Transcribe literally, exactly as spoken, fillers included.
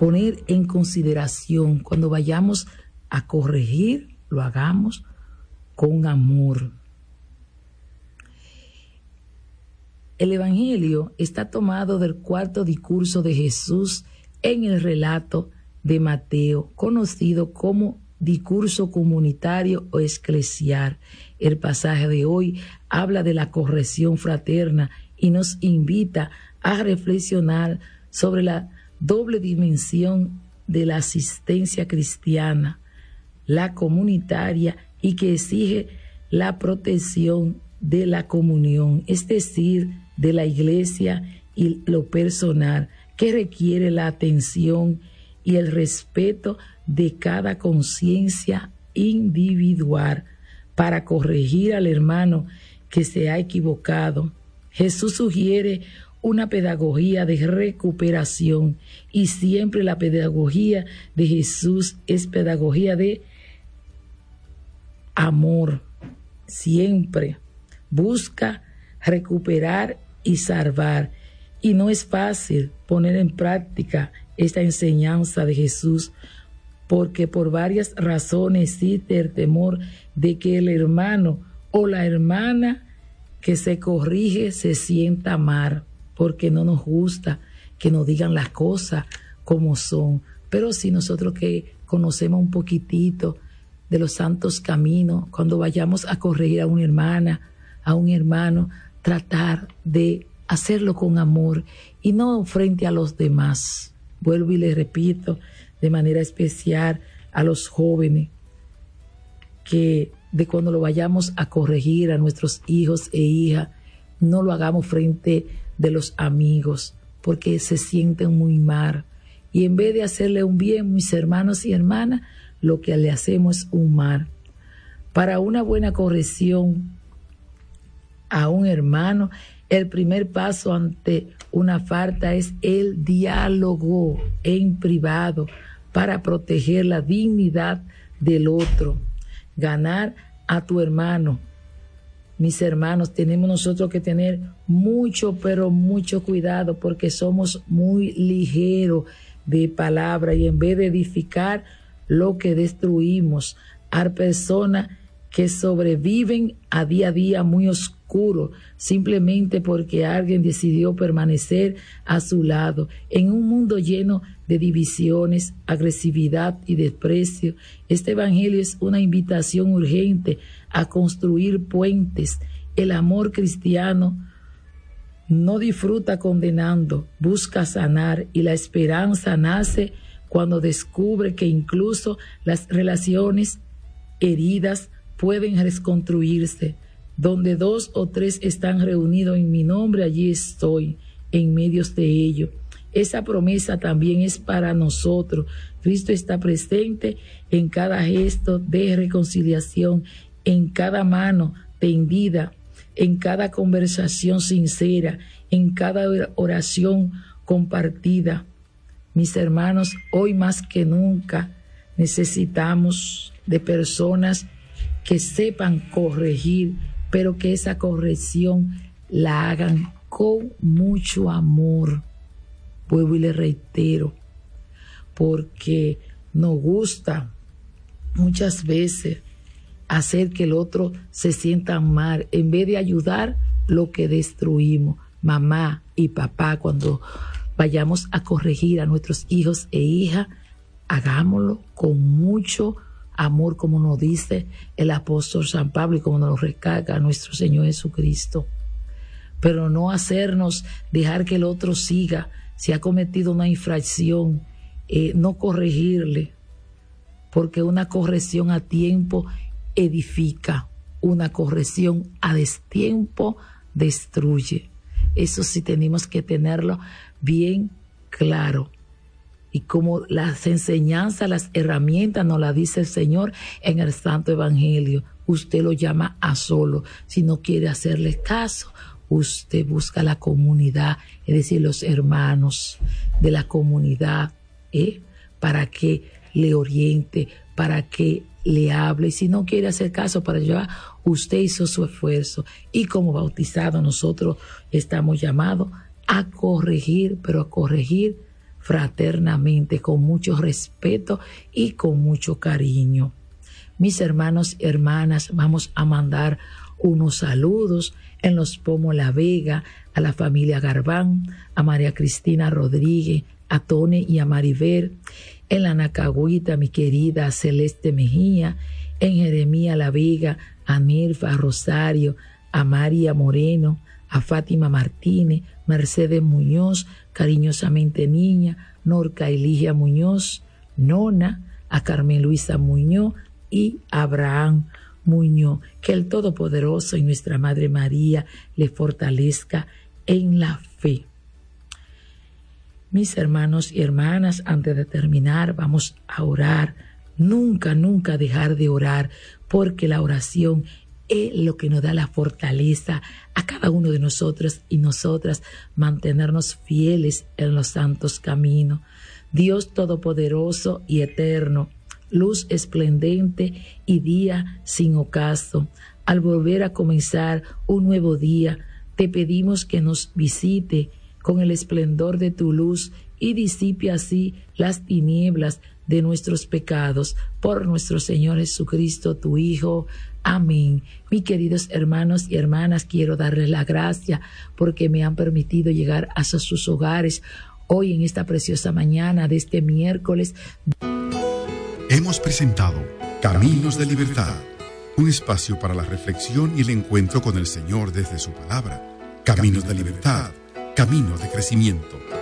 poner en consideración cuando vayamos a corregir, lo hagamos con amor. El Evangelio está tomado del cuarto discurso de Jesús en el relato de Mateo, conocido como discurso comunitario o eclesial. El pasaje de hoy habla de la corrección fraterna y nos invita a reflexionar sobre la doble dimensión de la asistencia cristiana, la comunitaria y que exige la protección de la comunión, es decir, de la iglesia, y lo personal, que requiere la atención y el respeto de cada conciencia individual para corregir al hermano que se ha equivocado. Jesús sugiere una pedagogía de recuperación y siempre la pedagogía de Jesús es pedagogía de amor. Siempre busca recuperar y salvar, y no es fácil poner en práctica esta enseñanza de Jesús, porque por varias razones existe el temor de que el hermano o la hermana que se corrige se sienta mal, porque no nos gusta que nos digan las cosas como son. Pero si nosotros que conocemos un poquitito de los santos caminos, cuando vayamos a corregir a una hermana, a un hermano, tratar de hacerlo con amor y no frente a los demás. Vuelvo y les repito de manera especial a los jóvenes que de cuando lo vayamos a corregir a nuestros hijos e hijas, no lo hagamos frente de los amigos, porque se sienten muy mal. Y en vez de hacerle un bien, mis hermanos y hermanas, lo que le hacemos es un mal. Para una buena corrección a un hermano, el primer paso ante una falta es el diálogo en privado para proteger la dignidad del otro. Ganar a tu hermano. Mis hermanos, tenemos nosotros que tener mucho, pero mucho cuidado, porque somos muy ligeros de palabra y en vez de edificar lo que destruimos. Hay personas que sobreviven a día a día muy oscuro, simplemente porque alguien decidió permanecer a su lado. En un mundo lleno de divisiones, agresividad y desprecio, este evangelio es una invitación urgente a construir puentes. El amor cristiano no disfruta condenando, busca sanar, y la esperanza nace cuando descubre que incluso las relaciones heridas pueden reconstruirse. Donde dos o tres están reunidos en mi nombre, allí estoy, en medio de ellos. Esa promesa también es para nosotros. Cristo está presente en cada gesto de reconciliación, en cada mano tendida, en cada conversación sincera, en cada oración compartida. Mis hermanos, hoy más que nunca necesitamos de personas que sepan corregir, pero que esa corrección la hagan con mucho amor. Vuelvo y le reitero, porque nos gusta muchas veces hacer que el otro se sienta mal, en vez de ayudar lo que destruimos. Mamá y papá, cuando vayamos a corregir a nuestros hijos e hijas, hagámoslo con mucho amor, como nos dice el apóstol San Pablo y como nos lo recarga nuestro Señor Jesucristo. Pero no hacernos dejar que el otro siga, si ha cometido una infracción, eh, no corregirle, porque una corrección a tiempo edifica, una corrección a destiempo destruye. Eso sí tenemos que tenerlo bien claro. Y como las enseñanzas, las herramientas nos las dice el Señor en el Santo Evangelio, usted lo llama a solo. Si no quiere hacerle caso, usted busca la comunidad, es decir, los hermanos de la comunidad, ¿eh? para que le oriente, para que le hable. Y si no quiere hacer caso para llevar, usted hizo su esfuerzo. Y como bautizados nosotros estamos llamados a corregir, pero a corregir fraternamente, con mucho respeto y con mucho cariño. Mis hermanos y hermanas, vamos a mandar unos saludos en Los Pomos La Vega, a la familia Garbán, a María Cristina Rodríguez, a Tony y a Maribel, en la Nacagüita, mi querida Celeste Mejía, en Jeremía La Vega, a Mirfa, a Rosario, a María Moreno, a Fátima Martínez, Mercedes Muñoz, cariñosamente niña, Norca Eligia Muñoz, Nona, a Carmen Luisa Muñoz y a Abraham Muñoz. Que el Todopoderoso y nuestra Madre María le fortalezca en la fe. Mis hermanos y hermanas, antes de terminar, vamos a orar. Nunca, nunca dejar de orar, porque la oración es lo que nos da la fortaleza a cada uno de nosotros y nosotras, mantenernos fieles en los santos caminos. Dios Todopoderoso y Eterno, luz esplendente y día sin ocaso, al volver a comenzar un nuevo día, te pedimos que nos visite con el esplendor de tu luz y disipe así las tinieblas de nuestros pecados, por nuestro Señor Jesucristo, tu Hijo. Amén. Mis queridos hermanos y hermanas, quiero darles la gracia porque me han permitido llegar hasta sus hogares hoy en esta preciosa mañana de este miércoles. Hemos presentado Caminos de Libertad, un espacio para la reflexión y el encuentro con el Señor desde su palabra. Caminos de Libertad, camino de crecimiento.